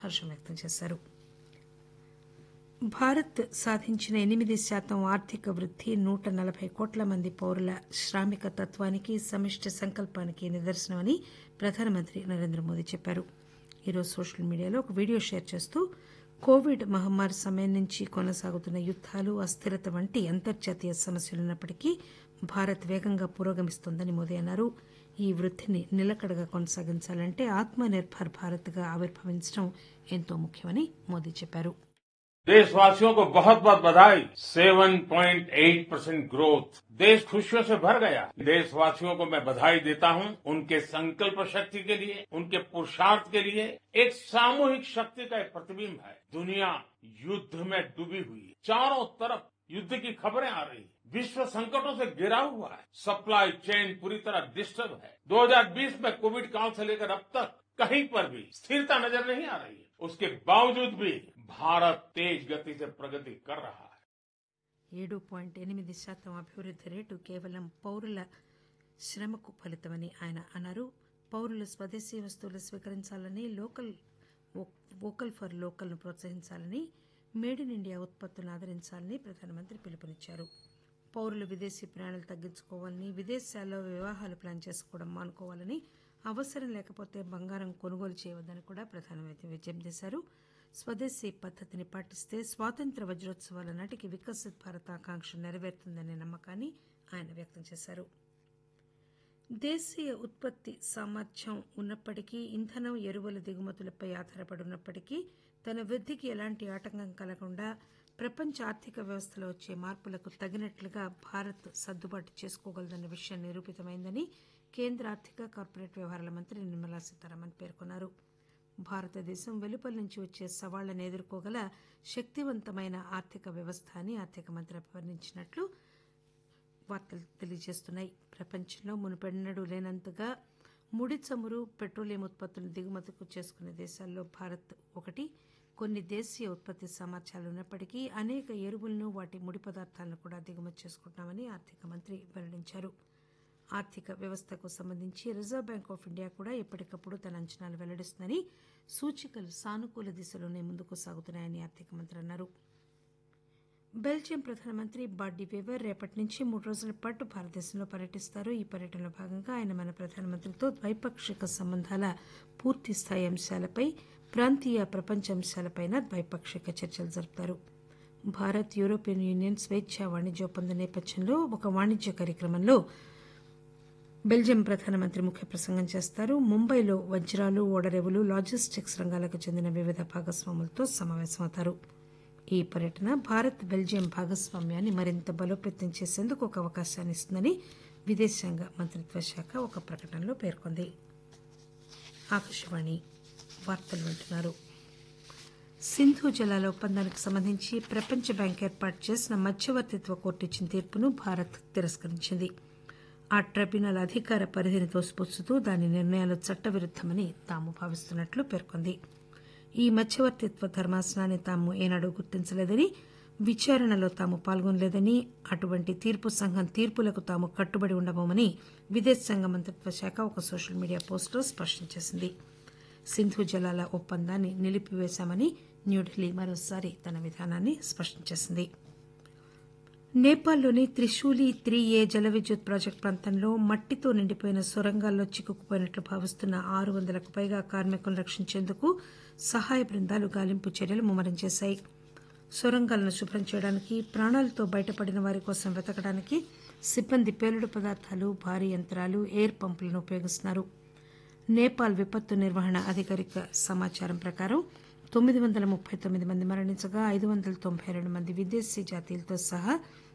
హర్షం వ్యక్తం చేశారు. భారత్ సాధించిన 8% ఆర్థిక వృద్ధి 140 కోట్ల మంది పౌరుల శ్రామిక తత్వానికి సమిష్టి సంకల్పానికి నిదర్శనమని ప్రధానమంత్రి నరేంద్ర మోదీ చెప్పారు. ఈరోజు సోషల్ మీడియాలో ఒక వీడియో షేర్ చేస్తూ కోవిడ్ మహమ్మారి సమయం నుంచి కొనసాగుతున్న యుద్దాలు, అస్థిరత వంటి అంతర్జాతీయ సమస్యలున్నప్పటికీ భారత్ వేగంగా పురోగమిస్తోందని మోదీ అన్నారు. ఈ వృద్ధిని నిలకడగా కొనసాగించాలంటే ఆత్మ నిర్భర్ భారత్ గా ఆవిర్భవించడం ఎంతో ముఖ్యమని మోదీ చెప్పారు. देशवासियों को बहुत बहुत बधाई। 7.8% ग्रोथ, देश खुशियों से भर गया। देशवासियों को मैं बधाई देता हूं उनके संकल्प शक्ति के लिए, उनके पुरुषार्थ के लिए। एक सामूहिक शक्ति का एक प्रतिबिंब है। दुनिया युद्ध में डूबी हुई है, चारों तरफ युद्ध की खबरें आ रही है, विश्व संकटों से घिरा हुआ है, सप्लाई चेन पूरी तरह डिस्टर्ब है। 2020 में कोविड काल से लेकर अब तक कहीं पर भी स्थिरता नजर नहीं आ रही है। उसके बावजूद भी भारत तेज गति से प्रगति कर रहा है. 7.8% అభివృద్ధి రేటు కేవలం పౌరుల శ్రమకు ఫలితమని ఆయన అన్నారు. పౌరులు స్వదేశీ వస్తువులు స్వీకరించాలని, వోకల్ ఫర్ లోకల్ ను ప్రోత్సహించాలని, మేడ్ ఇన్ ఇండియా ఉత్పత్తులను ఆదరించాలని ప్రధానమంత్రి పిలుపునిచ్చారు. పౌరులు విదేశీ ప్రయాణాలు తగ్గించుకోవాలని, విదేశాల్లో వివాహాలు ప్లాన్ చేసుకోవడం మానుకోవాలని, అవసరం లేకపోతే బంగారం కొనుగోలు చేయవద్దని కూడా ప్రధానమంత్రి విజ్ఞప్తి చేశారు. స్వదేశీ పద్దతిని పాటిస్తే స్వాతంత్ర్య వజ్రోత్సవాల నాటికి వికసిత్ భారత్ ఆకాంక్ష నెరవేరుతుందనే నమ్మకాన్ని ఆయన వ్యక్తం చేశారు. దేశీయ ఉత్పత్తి సామర్థ్యం ఉన్నప్పటికీ, ఇంధనం, ఎరువుల దిగుమతులపై ఆధారపడి ఉన్నప్పటికీ తన వృద్ధికి ఎలాంటి ఆటంకం కలగకుండా ప్రపంచ ఆర్థిక వ్యవస్థలో వచ్చే మార్పులకు తగినట్లుగా భారత్ సర్దుబాటు చేసుకోగలదన్న విషయం నిరూపితమైందని కేంద్ర ఆర్థిక, కార్పొరేట్ వ్యవహారాల మంత్రి నిర్మలా సీతారామన్ పేర్కొన్నారు. భారతదేశం వెలుపల నుంచి వచ్చే సవాళ్లను ఎదుర్కోగల శక్తివంతమైన ఆర్థిక వ్యవస్థ అని ఆర్థిక మంత్రి అభివర్ణించినట్లు వార్తలు తెలియజేస్తున్నాయి. ప్రపంచంలో మునుపెన్నడూ లేనంతగా ముడి చమురు, పెట్రోలియం ఉత్పత్తులను దిగుమతుకు చేసుకునే దేశాల్లో భారత్ ఒకటి. కొన్ని దేశీయ ఉత్పత్తి సామర్థ్యాలు ఉన్నప్పటికీ అనేక ఎరువులను, వాటి ముడి పదార్థాలను కూడా దిగుమతి చేసుకుంటున్నామని ఆర్థిక మంత్రి వెల్లడించారు. ఆర్థిక వ్యవస్థకు సంబంధించి రిజర్వ్ బ్యాంక్ ఆఫ్ ఇండియా కూడా ఎప్పటికప్పుడు తన అంచనాలు వెల్లడిస్తుందని, సూచికలు సానుకూల దిశలోనే ముందుకు సాగుతున్నాయని ఆర్థిక మంత్రి అన్నారు. బెల్జియం ప్రధానమంత్రి బాట్ డి వేవర్ రేపటి నుంచి 3 రోజుల పాటు భారతదేశంలో పర్యటిస్తారు. ఈ పర్యటనలో భాగంగా ఆయన మన ప్రధానమంత్రితో ద్వైపాక్షిక సంబంధాల పూర్తిస్థాయి అంశాలపై, ప్రాంతీయ, ప్రపంచ అంశాలపై ద్వైపాక్షిక చర్చలు జరుపుతారు. భారత్, యూరోపియన్ యూనియన్ స్వేచ్ఛా వాణిజ్య ఒప్పందం నేపథ్యంలో ఒక వాణిజ్య కార్యక్రమంలో బెల్జియం ప్రధానమంత్రి ముఖ్య ప్రసంగం చేస్తారు. ముంబైలో వజ్రాలు, ఓడరేవులు, లాజిస్టిక్స్ రంగాలకు చెందిన వివిధ భాగస్వాములతో సమావేశమవుతారు. ఈ పర్యటన భారత్, బెల్జియం భాగస్వామ్యాన్ని మరింత బలోపేతం చేసేందుకు ఒక అవకాశాన్ని ఇస్తుందని విదేశాంగ మంత్రిత్వ శాఖ ఒక ప్రకటనలో పేర్కొంది. ఆకాశవాణి వార్తలు వింటున్నారు. సింధు జలాల ఒప్పందానికి సంబంధించి ప్రపంచ బ్యాంక్ ఏర్పాటు చేసిన మధ్యవర్తిత్వ కోర్టు ఇచ్చిన తీర్పును భారత్ తిరస్కరించింది. ఆ ట్రైబ్యునల్ అధికార పరిధిని తోసిపుచ్చుతూ దాని నిర్ణయాలు చట్టవిరుద్దమని తాము భావిస్తున్నట్లు పేర్కొంది. ఈ మధ్యవర్తిత్వ ధర్మాసనాన్ని తాము ఏనాడూ గుర్తించలేదని, విచారణలో తాము పాల్గొనలేదని, అటువంటి తీర్పు సంఘం తీర్పులకు తాము కట్టుబడి ఉండబోమని విదేశాంగ మంత్రిత్వ శాఖ ఒక సోషల్ మీడియా పోస్టులో స్పష్టం చేసింది. సింధు జలాల ఒప్పందాన్ని నిలిపివేశామని న్యూఢిల్లీ మరోసారి తన విధానాన్ని స్పష్టం చేసింది. నేపాల్లోని త్రిశూలి 3A జల విద్యుత్ ప్రాజెక్టు ప్రాంతంలో మట్టితో నిండిపోయిన సొరంగాల్లో చిక్కుకుపోయినట్లు భావిస్తున్న 600కు పైగా కార్మికులను రక్షించేందుకు సహాయ బృందాలు గాలింపు చర్యలు ముమ్మరం చేశాయి. సొరంగాలను శుభ్రం చేయడానికి, ప్రాణాలతో బయటపడిన వారి కోసం వెతకడానికి సిబ్బంది పేలుడు పదార్థాలు, భారీ యంత్రాలు, ఎయిర్ పంపులను ఉపయోగిస్తున్నారు. నేపాల్ విపత్తు నిర్వహణ అధికారిక సమాచారం ప్రకారం 939 మంది మరణించగా 592 మంది విదేశీ జాతీయులతో సహా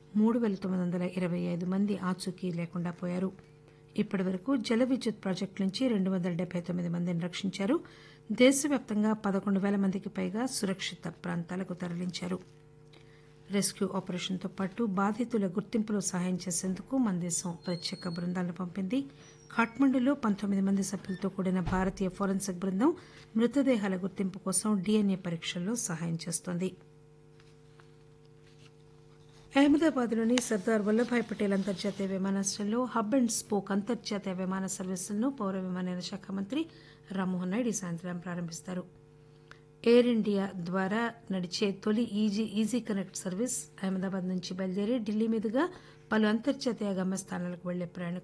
3925 మంది ఆచూకీ లేకుండా పోయారు. ఇప్పటి వరకు జల విద్యుత్ ప్రాజెక్టు నుంచి 279 మందిని రక్షించారు. దేశవ్యాప్తంగా 11,000 మందికి పైగా సురక్షిత ప్రాంతాలకు తరలించారు. రెస్క్యూ ఆపరేషన్తో పాటు బాధితుల గుర్తింపులో సహాయం చేసేందుకు మన దేశం ప్రత్యేక బృందాలను పంపింది. ఖాట్మండులో 19 మంది సభ్యులతో కూడిన భారతీయ ఫోరెన్సిక్ బృందం మృతదేహాల గుర్తింపు కోసం DNA పరీక్షల్లో సహాయం చేస్తోంది. అహ్మదాబాద్లోని సర్దార్ వల్లభాయ్ పటేల్ అంతర్జాతీయ విమానాశ్రయంలో హబ్ అండ్ స్పోక్ అంతర్జాతీయ విమాన సర్వీసులను పౌర విమానయాన శాఖ మంత్రి రామ్మోహన్ నాయుడు ఈ సాయంత్రం ప్రారంభిస్తారు. ఎయిర్ ఇండియా ద్వారా నడిచే తొలి ఈజీ కనెక్ట్ సర్వీస్ అహ్మదాబాద్ నుంచి బయలుదేరి ఢిల్లీ మీదుగా పలు అంతర్జాతీయ గమ్యస్థానాలకు వెళ్లే ప్రయాణికులకు